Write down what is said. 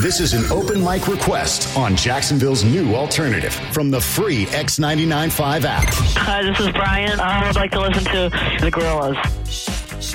This is an open mic request on Jacksonville's new alternative from the free X99.5 app. Hi, this is Brian. I would like to listen to the Gorillaz.